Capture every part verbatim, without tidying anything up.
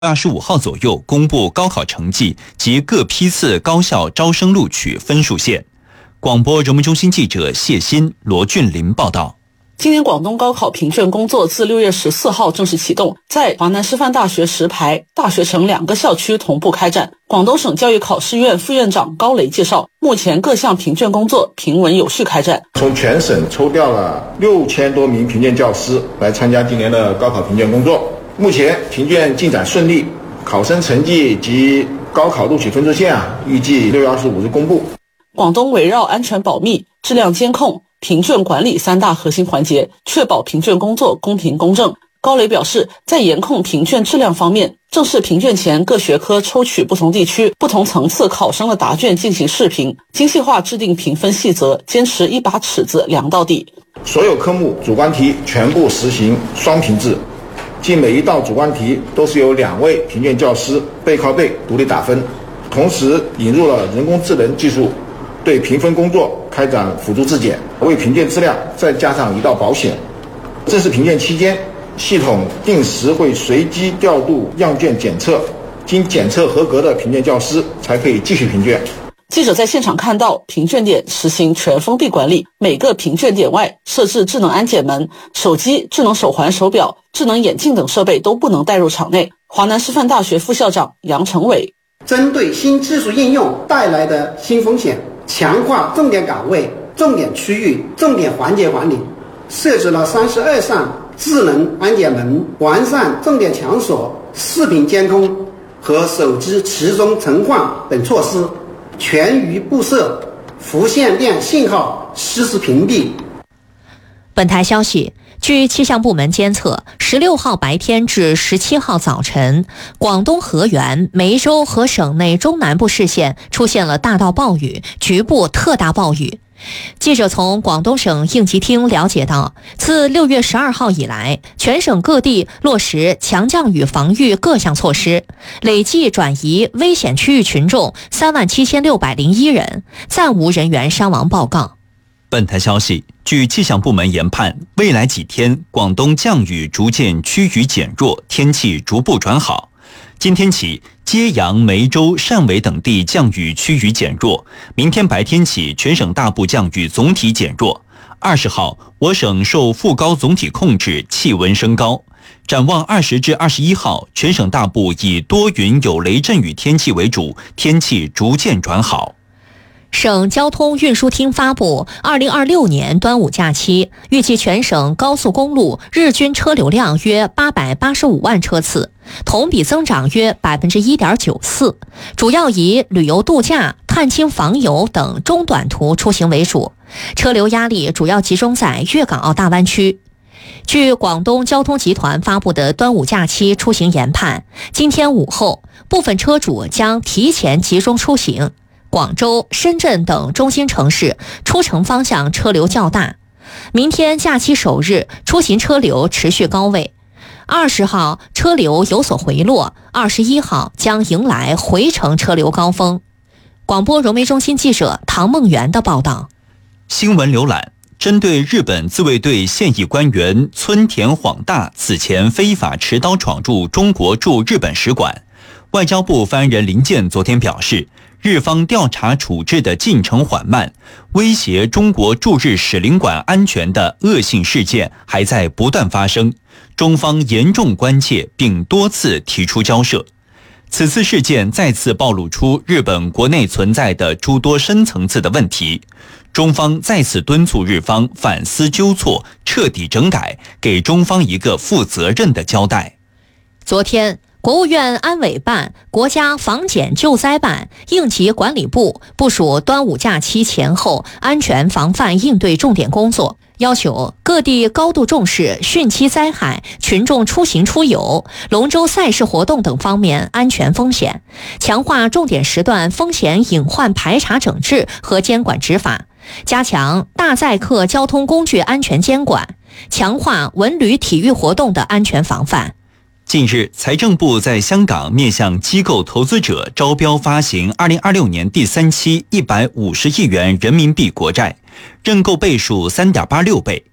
二十五号左右公布高考成绩及各批次高校招生录取分数线。广播人文中心记者谢欣、罗俊林报道。 今年广东高考评卷工作自六月十四号正式启动，在华南师范大学石牌、大学城两个校区同步开展。广东省教育考试院副院长高雷介绍，目前各项评卷工作平稳有序开展。 从全省抽调了六千多名评卷教师来参加今年的高考评卷工作。目前评卷进展顺利，考生成绩及高考录取分数线啊，预计六月二十五日公布。 广东围绕安全保密、质量监控、评卷管理三大核心环节，确保评卷工作公平公正。高雷表示，在严控评卷质量方面，正式评卷前各学科抽取不同地区、不同层次考生的答卷进行试评，精细化制定评分细则，坚持一把尺子量到底。 所有科目主观题全部实行双评制，即每一道主观题都是由两位评卷教师背靠背独立打分，同时引入了人工智能技术，对评分工作开展辅助质检，为评卷质量再加上一道保险。正式评卷期间，系统定时会随机调度样卷检测，经检测合格的评卷教师才可以继续评卷。 记者在现场看到，评卷点实行全封闭管理，每个评卷点外设置智能安检门，手机、智能手环、手表、智能眼镜等设备都不能带入场内。华南师范大学副校长杨成伟， 针对新技术应用带来的新风险，强化重点岗位、重点区域、重点环节管理，设置了三十二扇智能安检门，完善重点场所视频监控和手机持踪存放等措施，全域布设无线电信号实时屏蔽。 本台消息，据气象部门监测，十六号白天至十七号早晨，广东河源、梅州和省内中南部市县出现了大到暴雨，局部特大暴雨。记者从广东省应急厅了解到，自六月十二号以来，全省各地落实强降雨防御各项措施，累计转移危险区域群众三万七千六百零一人，暂无人员伤亡报告。 本台消息，据气象部门研判，未来几天广东降雨逐渐趋于减弱，天气逐步转好。今天起，揭阳、梅州、汕尾等地降雨趋于减弱，明天白天起全省大部降雨总体减弱。二十号，我省受副高总体控制，气温升高。展望二十至二十一号，全省大部以多云有雷阵雨天气为主，天气逐渐转好。 省交通运输厅发布二零二六年端午假期，预计全省高速公路日均车流量约八百八十五万车次，同比增长约 百分之一点九四， 主要以旅游度假、探亲访友等中短途出行为主，车流压力主要集中在粤港澳大湾区。据广东交通集团发布的端午假期出行研判，今天午后部分车主将提前集中出行，广州、深圳等中心城市出城方向车流较大。明天假期首日出行车流持续高位，二十号车流有所回落，二十一号将迎来回程车流高峰。广播融媒中心记者唐梦圆的报道。 新闻浏览，针对日本自卫队现役官员村田晃大此前非法持刀闯入中国驻日本使馆，外交部发言人林健昨天表示，日方调查处置的进程缓慢，威胁中国驻日使领馆安全的恶性事件还在不断发生，中方严重关切并多次提出交涉。此次事件再次暴露出日本国内存在的诸多深层次的问题，中方再次敦促日方反思纠错，彻底整改，给中方一个负责任的交代。 昨天，国务院安委办、国家防检救灾办、应急管理部部署端午假期前后安全防范应对重点工作，要求各地高度重视汛期灾害、群众出行出游、龙舟赛事活动等方面安全风险，强化重点时段风险隐患排查整治和监管执法，加强大载客交通工具安全监管，强化文旅体育活动的安全防范。 近日，财政部在香港面向机构投资者招标发行二零二六年第三期一百五十亿元人民币国债，认购倍数 三点八六倍。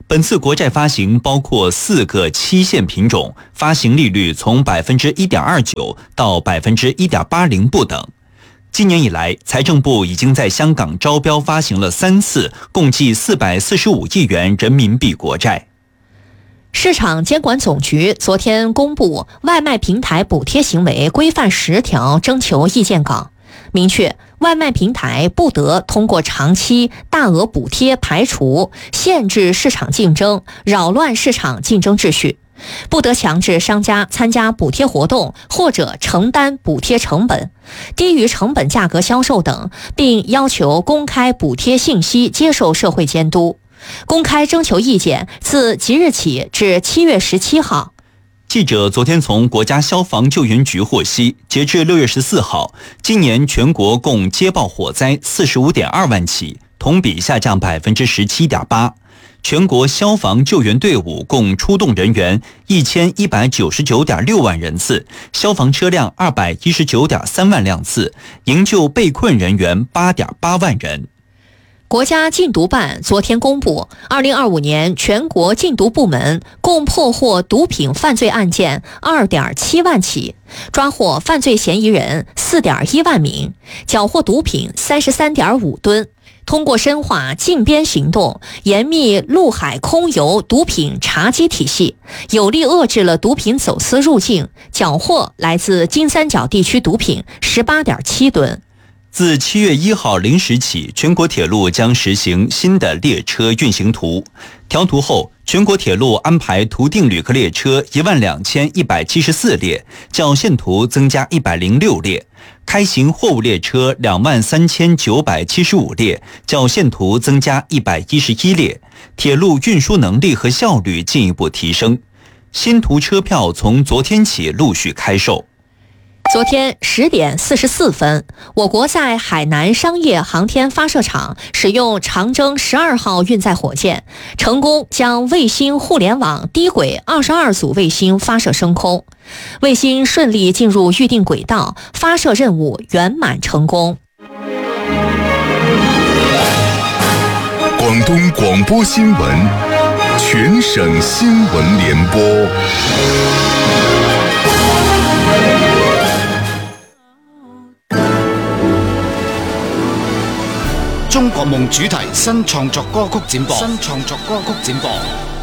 本次国债发行包括四个期限品种，发行利率从 百分之一点二九 到 百分之一点八零 不等。今年以来，财政部已经在香港招标发行了三次，共计四百四十五亿元人民币国债。 市场监管总局昨天公布外卖平台补贴行为规范十条征求意见稿，明确外卖平台不得通过长期大额补贴排除、限制市场竞争、扰乱市场竞争秩序，不得强制商家参加补贴活动或者承担补贴成本、低于成本价格销售等，并要求公开补贴信息接受社会监督。公开征求意见自即日起至七月十七号。 记者昨天从国家消防救援局获悉，截至六月十四号，今年全国共接报火灾 四十五点二万起，同比下降 百分之十七点八。全国消防救援队伍共出动人员 一千一百九十九点六万人次，消防车辆 二百一十九点三万辆次，营救被困人员 八点八万人。 国家禁毒办昨天公布，二零二五年全国禁毒部门共破获毒品犯罪案件 二点七万起，抓获犯罪嫌疑人 四点一万名，缴获毒品 三十三点五吨。通过深化禁边行动，严密陆海空油毒品查缉体系，有力遏制了毒品走私入境，缴获来自金三角地区毒品 十八点七吨。 自七月一号零时起，全国铁路将实行新的列车运行图。调图后，全国铁路安排图定旅客列车一万两千一百七十四列，较现图增加一百零六列；开行货物列车两万三千九百七十五列，较现图增加一百一十一列。铁路运输能力和效率进一步提升。新图车票从昨天起陆续开售。 昨天十点四十四分，我国在海南商业航天发射场使用长征十二号运载火箭，成功将卫星互联网低轨二十二组卫星发射升空，卫星顺利进入预定轨道，发射任务圆满成功。 广东广播新闻，全省新闻联播。 中國夢主題新創作歌曲展播，新創作歌曲展播。